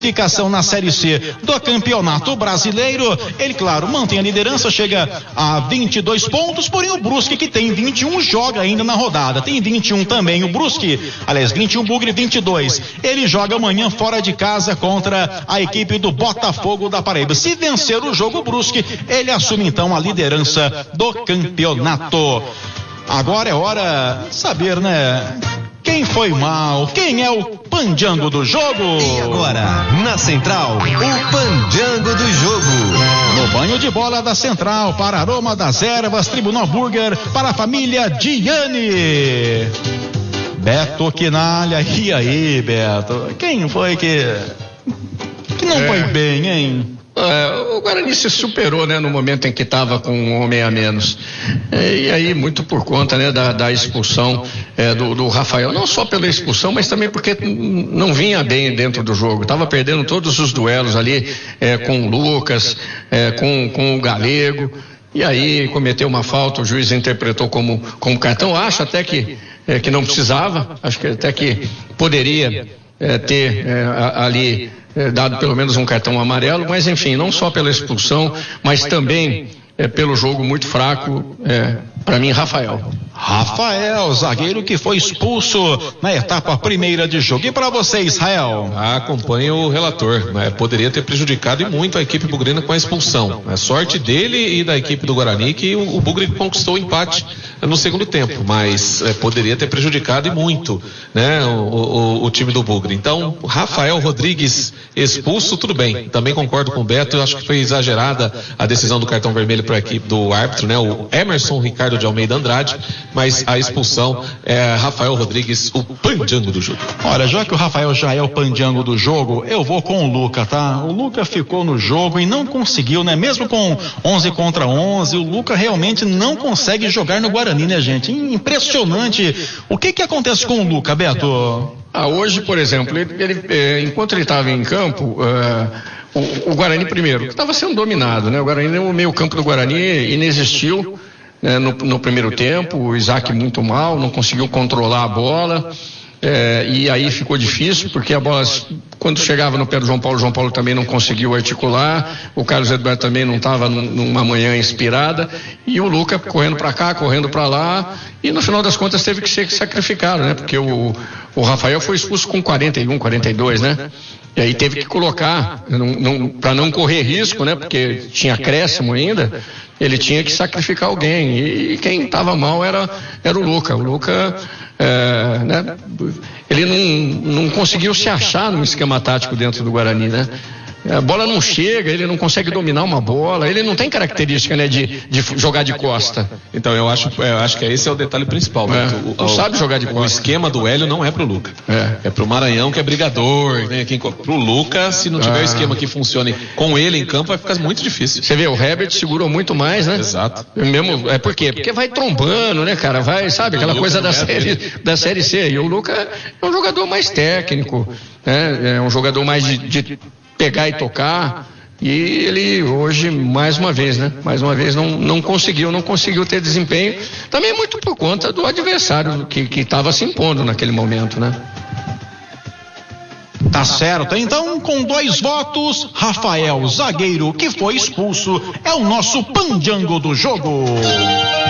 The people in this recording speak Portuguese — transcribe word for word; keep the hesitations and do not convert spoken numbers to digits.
classificação na Série C do Campeonato Brasileiro. Ele, claro, mantém a liderança, chega a vinte e dois pontos, porém o Brusque, que tem vinte e um, joga ainda na rodada. Tem vinte e um também o Brusque, aliás, vinte e um, Bugre vinte e dois. Ele joga amanhã fora de casa contra a equipe do Botafogo da Paraíba. Se vencer o jogo, o Brusque, ele assume então a liderança do campeonato. Agora é hora de saber, né? Quem foi mal? Quem é o pandiango do jogo? E agora, na Central, o pandiango do jogo. No banho de bola da Central, para Aroma das Ervas, Tribunal Burger, para a família Diane. Beto Quinalha, e aí, Beto? Quem foi que, que não é. foi bem, hein? É, o Guarani se superou, né, no momento em que estava com um homem a menos. É, e aí, muito por conta, né, da, da expulsão é, do, do Rafael. Não só pela expulsão, mas também porque não vinha bem dentro do jogo. Estava perdendo todos os duelos ali é, com o Lucas, é, com, com o Galego. E aí cometeu uma falta, o juiz interpretou como, como cartão. Acho até que, é, que não precisava, acho que até que poderia é, ter é, ali É, dado pelo menos um cartão amarelo, mas enfim, não só pela expulsão, mas também é, pelo jogo muito fraco, é, para mim, Rafael. Rafael, zagueiro que foi expulso na etapa primeira de jogo. E para você, Israel? Ah, acompanho o relator, né? Poderia ter prejudicado e muito a equipe bugrina com a expulsão. É sorte dele e da equipe do Guarani que o, o Bugre conquistou o empate no segundo tempo, mas é, poderia ter prejudicado e muito, né, o, o, o time do Bugre. Então, Rafael Rodrigues expulso, tudo bem. Também concordo com o Beto, eu acho que foi exagerada a decisão do cartão vermelho para a equipe do árbitro, né, o Emerson Ricardo de Almeida Andrade, mas a expulsão é Rafael Rodrigues, o pandiango do jogo. Olha, já que o Rafael já é o pandiango do jogo, eu vou com o Luca, tá? O Luca ficou no jogo e não conseguiu, né? Mesmo com onze contra onze, o Luca realmente não consegue jogar no Guarani, né, gente? Impressionante. O que que acontece com o Luca, Beto? Ah, hoje, por exemplo, ele, ele, eh, enquanto ele estava em campo, eh, o, o Guarani primeiro estava sendo dominado, né? O Guarani, o meio campo do Guarani inexistiu. É, no, no primeiro tempo, o Isaac muito mal, não conseguiu controlar a bola, é, e aí ficou difícil, porque a bola, quando chegava no pé do João Paulo, o João Paulo também não conseguiu articular, o Carlos Eduardo também não estava numa manhã inspirada, e o Luca correndo para cá, correndo para lá, e no final das contas teve que ser sacrificado, né? Porque o, o Rafael foi expulso com quarenta e um, quarenta e dois, né? E aí teve que colocar, para não correr risco, né? Porque tinha acréscimo ainda, ele tinha que sacrificar alguém. E, e quem estava mal era, era o Luca. O Luca, é, né? Ele não, não conseguiu se achar no esquema tático dentro do Guarani, né? A bola não chega, ele não consegue dominar uma bola, ele não tem característica, né, de, de jogar de costa. Então eu acho, eu acho que esse é o detalhe principal. É, o, não o, sabe jogar de costa. O esquema do Hélio não é pro Luca. É, é pro Maranhão, que é brigador, né? Quem, pro Luca, se não tiver ah. o esquema que funcione com ele em campo, vai ficar muito difícil. Você vê, o Herbert segurou muito mais, né? Exato. Mesmo, é por quê? Porque vai trombando, né, cara? Vai, sabe, aquela coisa da série, da série C. E o Luca é um jogador mais técnico, né? É um jogador mais de, de pegar e tocar, e ele hoje, mais uma vez, né? Mais uma vez não, não conseguiu, não conseguiu ter desempenho, também muito por conta do adversário que que estava se impondo naquele momento, né? Tá certo, então com dois votos, Rafael, zagueiro que foi expulso, é o nosso pandiango do jogo.